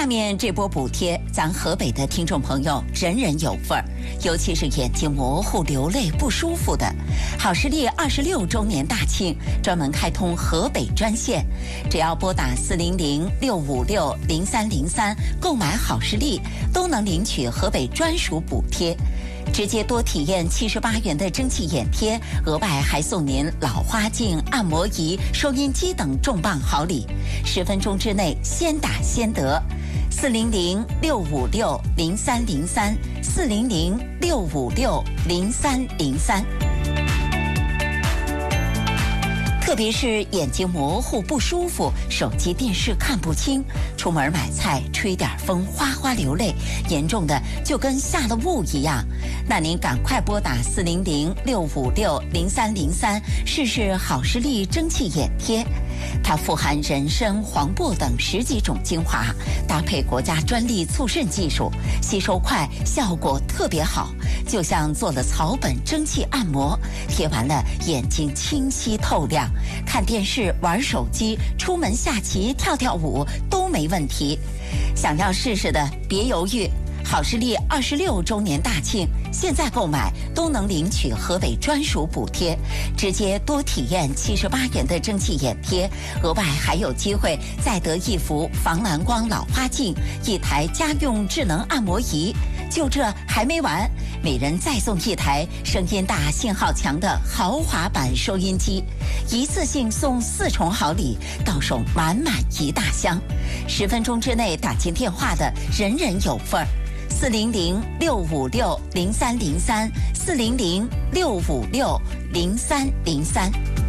下面这波补贴，咱河北的听众朋友人人有份儿，尤其是眼睛模糊、流泪不舒服的。好视力26周年大庆，专门开通河北专线，只要拨打400-656-0303购买好视力，都能领取河北专属补贴。直接多体验78元的蒸汽眼贴，额外还送您老花镜、按摩仪、收音机等重磅好礼，10分钟之内先打先得。400-656-0303，400-656-0303。特别是眼睛模糊不舒服，手机电视看不清，出门买菜吹点风哗哗流泪，严重的就跟下了雾一样。那您赶快拨打400-656-0303试试好视力蒸汽眼贴，它富含人参、黄柏等10几种精华，搭配国家专利促渗技术，吸收快，效果特别好，就像做了草本蒸汽按摩，贴完了眼睛清晰透亮，看电视、玩手机、出门下棋、跳跳舞都没问题。想要试试的别犹豫，好视力26周年大庆，现在购买都能领取河北专属补贴，直接多体验78元的蒸汽眼贴，额外还有机会再得一幅防蓝光老花镜、1台家用智能按摩仪。就这还没完，每人再送1台声音大、信号强的豪华版收音机，一次性送4重好礼，到手满满一大箱。10分钟之内打进电话的人人有份儿。400-656-0303，400-656-0303。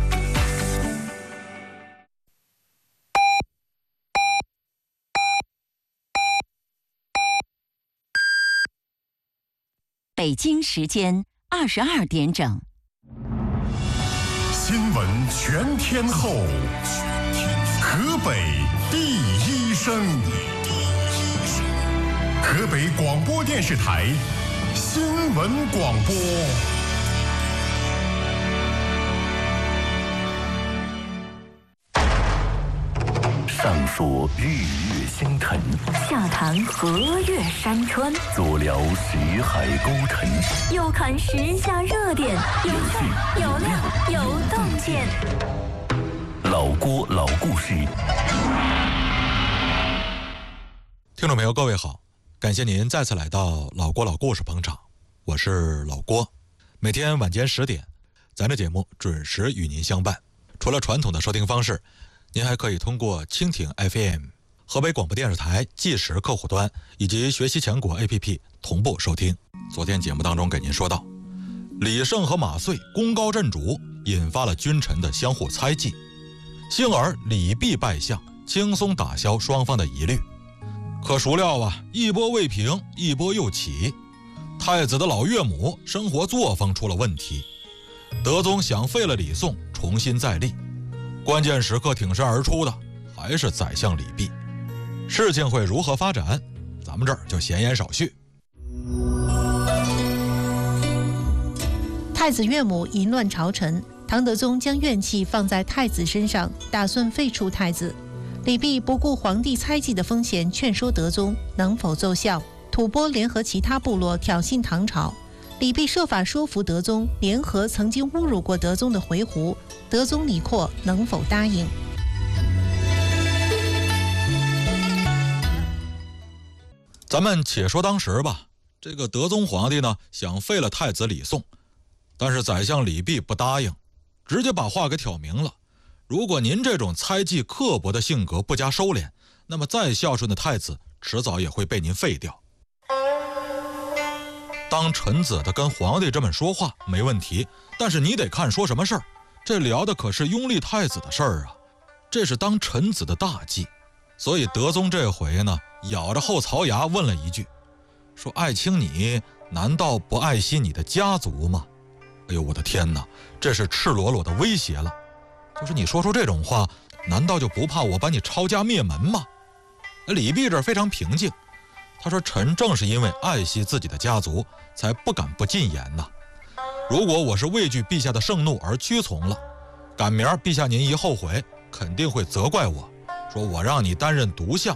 北京时间22点整。 新闻全天候，河北第一声。河北广播电视台新闻广播。 上说日月星辰， 下谈河岳山川， 左聊识海沟沉， 右看时下热点，有趣有料有洞见。 老郭老故事。 听众朋友各位好，感谢您再次来到老郭老故事捧场，我是老郭。每天晚间10点，咱的节目准时与您相伴。除了传统的收听方式，您还可以通过蜻蜓 FM、 河北广播电视台即时客户端以及学习强国 APP 同步收听。昨天节目当中给您说到，李胜和马遂功高震主，引发了君臣的相互猜忌，幸而李弼败相，轻松打消双方的疑虑。可孰料啊，一波未平，一波又起。太子的老岳母生活作风出了问题，德宗想废了李宋，重新再立。关键时刻挺身而出的还是宰相李弼。事情会如何发展，咱们这儿就闲言少叙。 太子岳母淫乱朝臣，唐德宗将怨气放在太子身上，打算废除太子。李弼不顾皇帝猜忌的风险，劝说德宗，能否奏效？吐蕃联合其他部落挑衅唐朝，李弼设法说服德宗，联合曾经侮辱过德宗的回鹘，德宗李阔能否答应？ 咱们且说当时吧，这个德宗皇帝呢想废了太子李宋，但是宰相李弼不答应，直接把话给挑明了。如果您这种猜忌刻薄的性格不加收敛，那么再孝顺的太子迟早也会被您废掉。当臣子的跟皇帝这么说话没问题，但是你得看说什么事儿，这聊的可是拥立太子的事儿啊，这是当臣子的大忌。所以德宗这回呢，咬着后槽牙问了一句，说爱卿你难道不爱惜你的家族吗？哎呦我的天哪，这是赤裸裸的威胁了。就是你说出这种话，难道就不怕我把你抄家灭门吗？李弼这非常平静，他说臣正是因为爱惜自己的家族，才不敢不进言呐。如果我是畏惧陛下的盛怒而屈从了，赶明儿陛下您一后悔，肯定会责怪我，说我让你担任独相，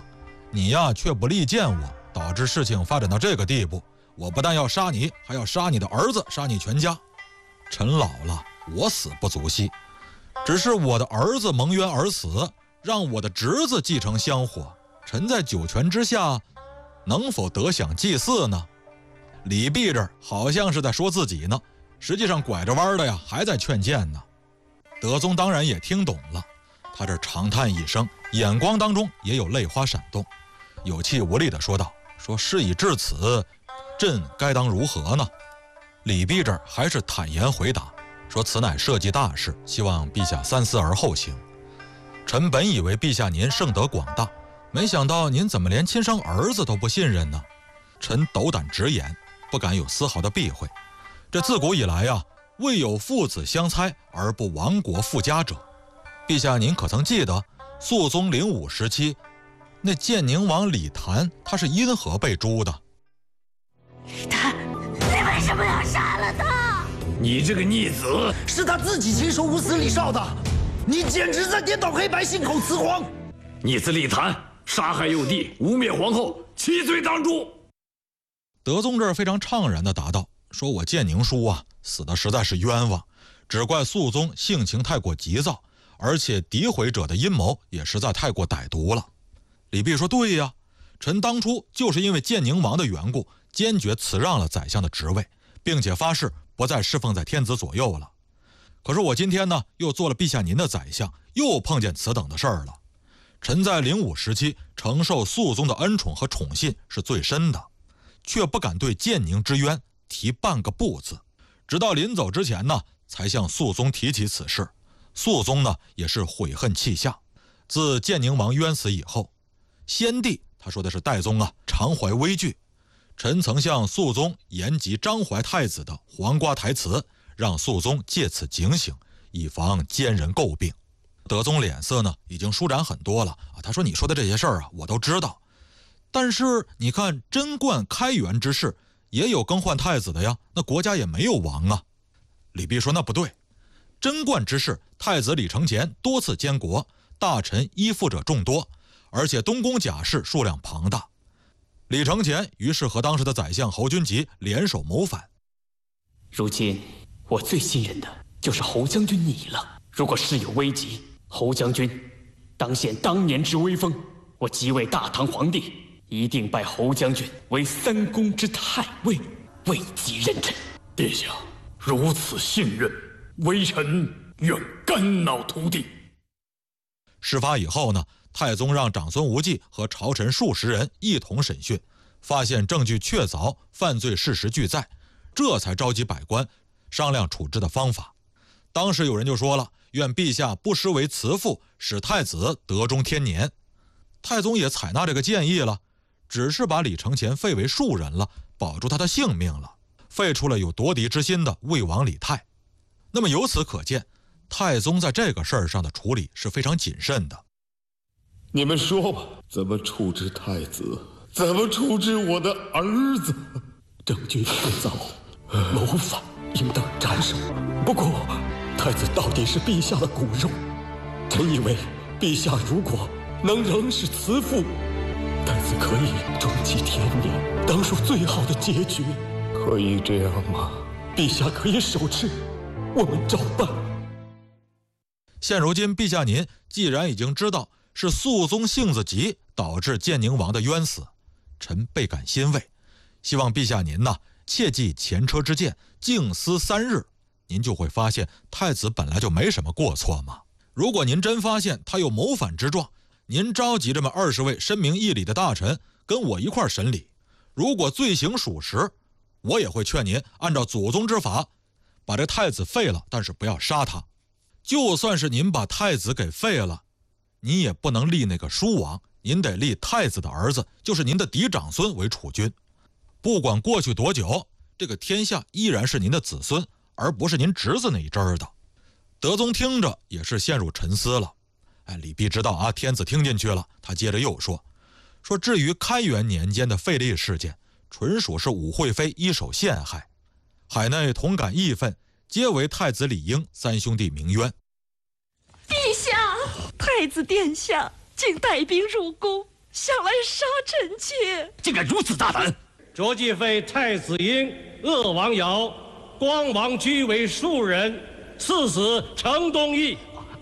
你呀却不力荐我，导致事情发展到这个地步。我不但要杀你，还要杀你的儿子，杀你全家。臣老了，我死不足惜，只是我的儿子蒙冤而死，让我的侄子继承香火，臣在九泉之下，能否得享祭祀呢？李泌这儿好像是在说自己呢，实际上拐着弯的呀，还在劝谏呢。德宗当然也听懂了，他这长叹一声，眼光当中也有泪花闪动，有气无力地说道：“说事已至此，朕该当如何呢？”李泌这儿还是坦言回答说：“此乃社稷大事，希望陛下三思而后行。臣本以为陛下您圣德广大，没想到您怎么连亲生儿子都不信任呢？臣斗胆直言，不敢有丝毫的避讳。这自古以来啊，未有父子相猜而不亡国负家者。陛下您可曾记得肃宗灵武时期，那建宁王李谭他是因何被诛的？” 李谭，你为什么要杀了他？ 你这个逆子， 是他自己亲手捂死李绍的，你简直在颠倒黑白，信口雌黄！ 逆子李谭杀害幼帝，污蔑皇后，其罪当诛。 德宗这儿非常怅然地答道：“说我建宁叔啊，死的实在是冤枉，只怪肃宗性情太过急躁，而且诋毁者的阴谋也实在太过歹毒了。”李泌说：“对呀，臣当初就是因为建宁王的缘故，坚决辞让了宰相的职位，并且发誓不再侍奉在天子左右了。可是我今天呢，又做了陛下您的宰相，又碰见此等的事儿了。臣在灵武时期承受肃宗的恩宠和宠信是最深的，却不敢对建宁之冤提半个不字，直到临走之前呢，才向肃宗提起此事。肃宗呢，也是悔恨气下。自建宁王冤死以后，先帝他说的是代宗啊，常怀危惧。臣曾向肃宗言及张怀太子的黄瓜台词，让肃宗借此警醒，以防奸人诟病。德宗脸色呢已经舒展很多了啊，他说：“你说的这些事儿啊，我都知道。但是你看贞观开元之事，也有更换太子的呀，那国家也没有亡啊。”李泌说：“那不对，贞观之事，太子李承乾多次监国，大臣依附者众多，而且东宫甲士数量庞大。李承乾于是和当时的宰相侯君集联手谋反。 如今我最信任的就是侯将军你了。如果事有危急，侯将军当现当年之威风，我即位大唐皇帝，一定拜侯将军为三公之太尉，位极认真。 殿下如此信任，微臣愿肝脑涂地。” 事发以后呢，太宗让长孙无忌和朝臣数十人一同审讯，发现证据确凿，犯罪事实俱在，这才召集百官商量处置的方法。当时有人就说了：“愿陛下不失为慈父，使太子德中天年。”太宗也采纳这个建议了，只是把李承乾废为庶人了，保住他的性命了，废除了有夺嫡之心的魏王李泰。那么由此可见，太宗在这个事儿上的处理是非常谨慎的。 你们说吧，怎么处置太子？怎么处置我的儿子？ 证据确凿，谋反应当斩首。不过太子到底是陛下的骨肉，臣以为陛下如果能仍是慈父，太子可以终其天年，当属最好的结局。 可以这样吗？ 陛下可以手持，我们照办。 现如今陛下您既然已经知道是肃宗性子急导致建宁王的冤死，臣倍感欣慰。希望陛下您切记前车之鉴，静思3日，您就会发现太子本来就没什么过错嘛。如果您真发现他有谋反之状，您召集这么20位深明义理的大臣跟我一块审理，如果罪行属实，我也会劝您按照祖宗之法把这太子废了，但是不要杀他。就算是您把太子给废了，您也不能立那个叔王，您得立太子的儿子，就是您的嫡长孙为储君。不管过去多久，这个天下依然是您的子孙，而不是您侄子那一支的。德宗听着也是陷入沉思了。李泌知道啊，天子听进去了，他接着又说至于开元年间的废立事件，纯属是武惠妃一手陷害，海内同感义愤，皆为太子李英3兄弟鸣冤。 陛下，太子殿下竟带兵入宫， 想来杀臣妾， 竟敢如此大胆！ 着即废太子婴、鄂王尧、光王居为庶人，赐死程东义。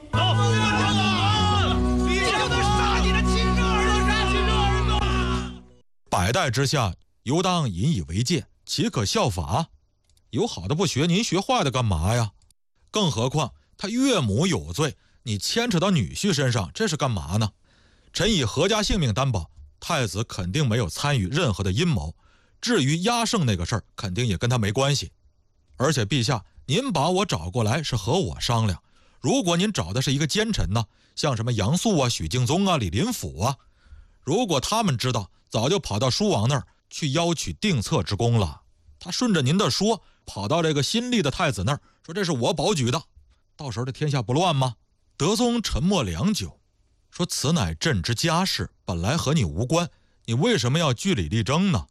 百代之下，犹当引以为戒，岂可效法？有好的不学，您学坏的干嘛呀？更何况他岳母有罪，你牵扯到女婿身上，这是干嘛呢？臣以何家性命担保，太子肯定没有参与任何的阴谋。至于压胜那个事儿，肯定也跟他没关系。而且陛下，您把我找过来是和我商量，如果您找的是一个奸臣呢，像什么杨素啊、许敬宗啊、李林甫啊，如果他们知道，早就跑到书王那儿去邀取定策之功了。他顺着您的说，跑到这个新立的太子那儿，说这是我保举的，到时候这天下不乱吗？德宗沉默良久，说此乃朕之家事，本来和你无关，你为什么要据理力争呢？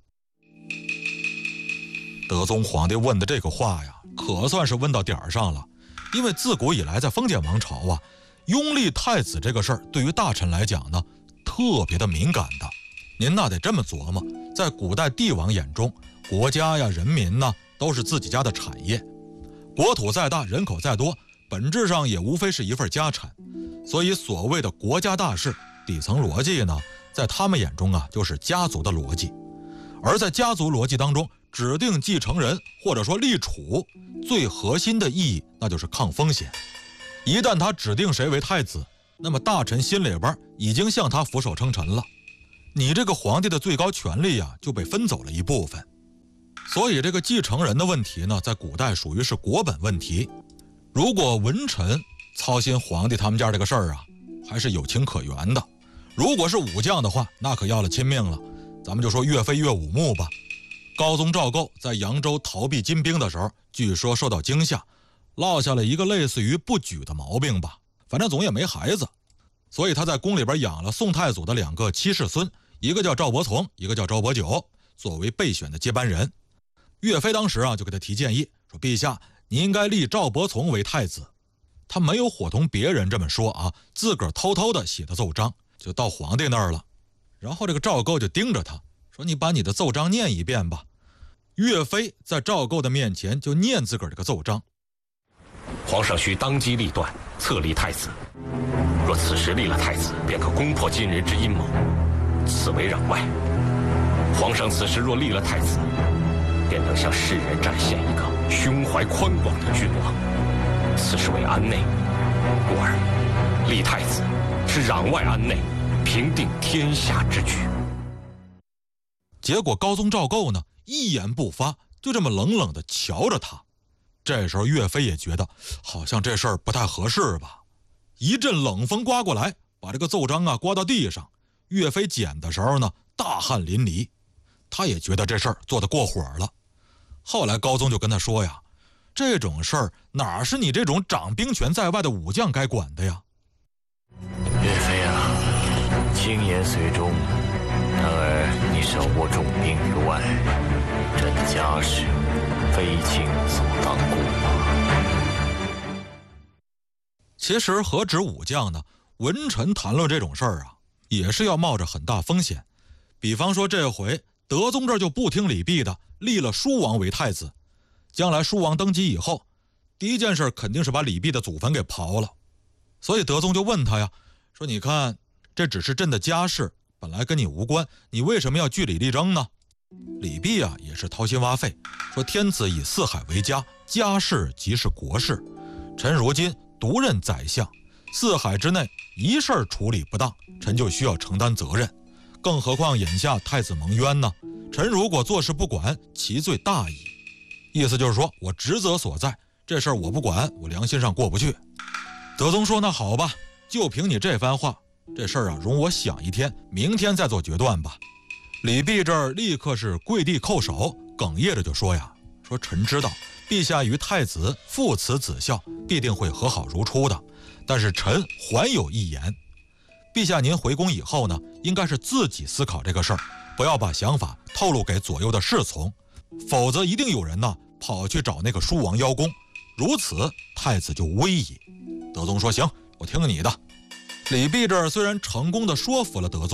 德宗皇帝问的这个话呀，可算是问到点儿上了。因为自古以来在封建王朝啊，拥立太子这个事儿对于大臣来讲呢，特别的敏感的。您那得这么琢磨，在古代帝王眼中，国家呀、人民呢，都是自己家的产业。国土再大，人口再多，本质上也无非是一份家产。所以所谓的国家大事，底层逻辑呢，在他们眼中啊，就是家族的逻辑。而在家族逻辑当中，指定继承人或者说立储，最核心的意义那就是抗风险。一旦他指定谁为太子，那么大臣心里边已经向他俯首称臣了，你这个皇帝的最高权力啊就被分走了一部分。所以这个继承人的问题呢，在古代属于是国本问题。如果文臣操心皇帝他们家这个事儿啊，还是有情可原的。如果是武将的话，那可要了亲命了。咱们就说岳飞岳武穆吧，高宗赵构在扬州逃避金兵的时候，据说受到惊吓，落下了一个类似于不举的毛病吧，反正总也没孩子，所以他在宫里边养了宋太祖的2个七世孙，一个叫赵伯从，一个叫赵伯久，作为备选的接班人。岳飞当时啊就给他提建议，说陛下，你应该立赵伯从为太子。他没有伙同别人这么说啊，自个儿偷偷的写的奏章，就到皇帝那儿了。然后这个赵构就盯着他说，你把你的奏章念一遍吧。岳飞在赵构的面前就念自个儿这个奏章。 皇上须当机立断，册立太子。若此时立了太子，便可攻破金人之阴谋，此为攘外。皇上此时若立了太子，便能向世人展现一个胸怀宽广的君王，此是为安内。故而立太子是攘外安内，平定天下之举。 结果高宗赵构呢，一言不发，就这么冷冷地瞧着他。这时候岳飞也觉得好像这事儿不太合适吧，一阵冷风刮过来，把这个奏章啊刮到地上。岳飞捡的时候呢，大汗淋漓，他也觉得这事儿做得过火了。后来高宗就跟他说呀，这种事儿哪是你这种掌兵权在外的武将该管的呀？ 岳飞啊，轻言随中，然而你手握重兵于外，朕家事非卿所当顾啊。 其实何止武将呢，文臣谈论这种事儿啊，也是要冒着很大风险。比方说这回德宗这就不听礼毕的，立了舒王为太子。将来舒王登基以后，第一件事肯定是把李泌的祖坟给刨了。所以德宗就问他呀，说你看这只是朕的家事，本来跟你无关，你为什么要据理力争呢？李泌啊也是掏心挖肺，说天子以四海为家，家事即是国事。臣如今独任宰相，四海之内一事处理不当，臣就需要承担责任。更何况眼下太子蒙冤呢，臣如果做事不管，其罪大矣。意思就是说我职责所在，这事儿我不管，我良心上过不去。德宗说那好吧，就凭你这番话，这事儿啊容我想一天，明天再做决断吧。李泌这儿立刻是跪地叩首，哽咽着就说呀，说臣知道陛下与太子父慈子孝，必定会和好如初的，但是臣还有一言，陛下您回宫以后呢，应该是自己思考这个事儿，不要把想法透露给左右的侍从，否则一定有人呢跑去找那个舒王邀功，如此太子就危矣。德宗说行，我听你的。李泌这儿虽然成功的说服了德宗，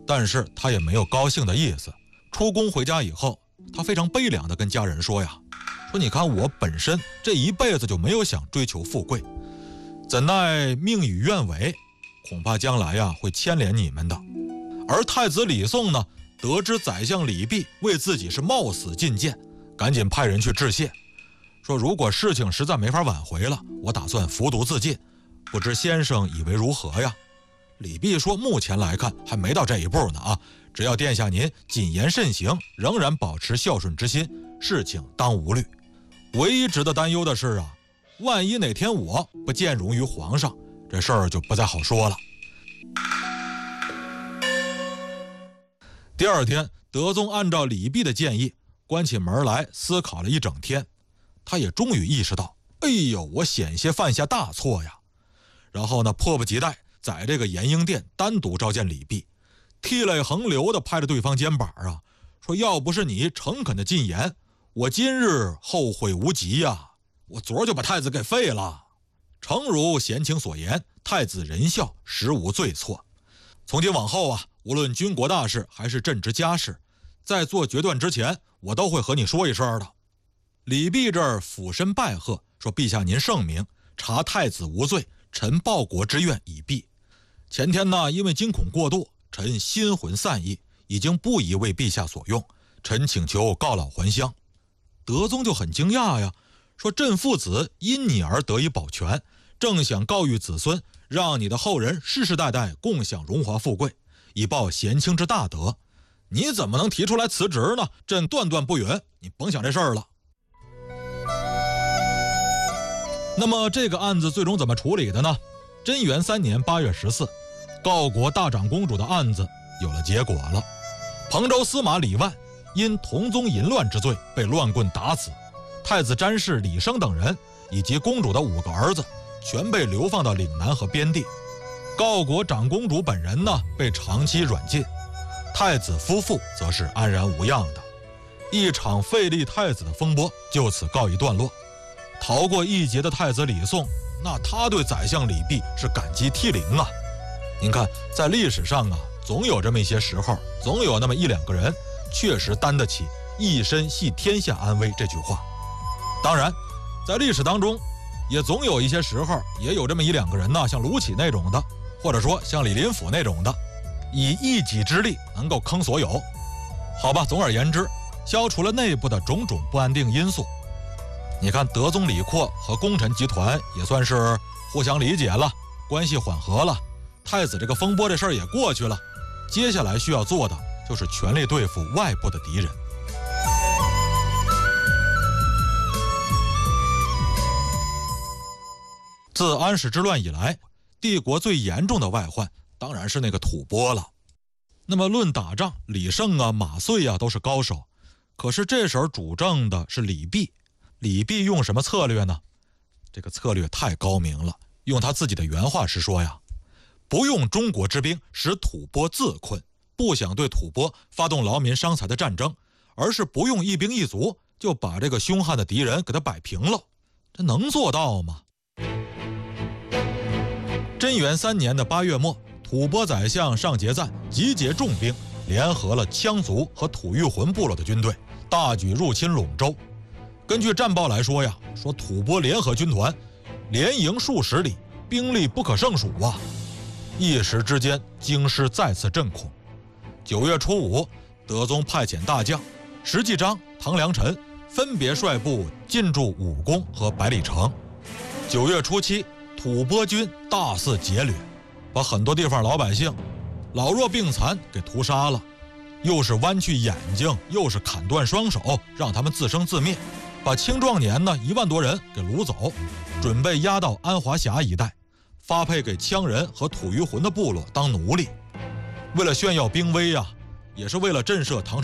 但是他也没有高兴的意思。出宫回家以后，他非常悲凉地跟家人说呀，说你看我本身这一辈子就没有想追求富贵，怎奈命与愿违，恐怕将来会牵连你们的。而太子李诵呢，得知宰相李泌为自己是冒死进谏，赶紧派人去致谢，说如果事情实在没法挽回了，我打算服毒自尽，不知先生以为如何呀？李泌说目前来看还没到这一步呢只要殿下您谨言慎行，仍然保持孝顺之心，事情当无虑。唯一值得担忧的是万一哪天我不见容于皇上，这事儿就不再好说了。第二天，德宗按照李泌的建议关起门来思考了一整天，他也终于意识到，哎呦，我险些犯下大错呀。然后呢，迫不及待在这个延英殿单独召见李泌，涕泪横流地拍着对方肩膀说要不是你诚恳的进言，我今日后悔无及呀，我昨儿就把太子给废了。诚如贤卿所言，太子仁孝，实无罪错。从今往后无论军国大事还是朕之家事，在做决断之前，我都会和你说一声的。李泌这儿俯身拜贺，说陛下您圣明，查太子无罪，臣报国之愿已毕。前天呢，因为惊恐过度，臣心魂散逸，已经不宜为陛下所用，臣请求告老还乡。德宗就很惊讶呀，说朕父子因你而得以保全，正想告谕子孙，让你的后人世世代代共享荣华富贵，以报贤卿之大德，你怎么能提出来辞职呢？朕断断不允，你甭想这事儿了。那么这个案子最终怎么处理的呢？贞元3年8月14，告国大长公主的案子有了结果了。彭州司马李万因同宗淫乱之罪被乱棍打死，太子詹事李生等人以及公主的5个儿子全被流放到岭南和边地。告国长公主本人呢，被长期软禁，太子夫妇则是安然无恙的。一场废立太子的风波就此告一段落。逃过一劫的太子李诵，那他对宰相李泌是感激涕零啊。您看，在历史上总有这么一些时候，总有那么1、2个人确实担得起一身系天下安危这句话。当然，在历史当中也总有一些时候，也有这么1、2个人像卢杞那种的，或者说像李林甫那种的，以一己之力能够坑所有。好吧，总而言之，消除了内部的种种不安定因素，你看德宗李阔和功臣集团也算是互相理解了，关系缓和了，太子这个风波这事儿也过去了。接下来需要做的就是全力对付外部的敌人。自安史之乱以来，帝国最严重的外患当然是那个吐蕃了。那么论打仗，李胜马遂都是高手，可是这时候主政的是李泌。李泌用什么策略呢？这个策略太高明了，用他自己的原话是说呀，不用中国之兵使吐蕃自困，不想对吐蕃发动劳民伤财的战争，而是不用一兵一卒就把这个凶悍的敌人给他摆平了。这能做到吗？贞元3年的8月末，吐蕃宰相上节赞集结重兵，联合了羌族和吐谷浑部落的军队，大举入侵陇州。根据战报来说呀，说吐蕃联合军团连营数十里，兵力不可胜数啊！一时之间，京师再次震恐。9月初5，德宗派遣大将石继章、唐良辰分别率部进驻武功和百里城。9月初7，吐蕃军大肆劫掠，把很多地方老百姓老弱病残给屠杀了，又是剜去眼睛，又是砍断双手，让他们自生自灭。把青壮年1万多人给掳走，准备押到安华峡一带，发配给羌人和吐谷浑的部落当奴隶。为了炫耀兵威也是为了震慑唐朝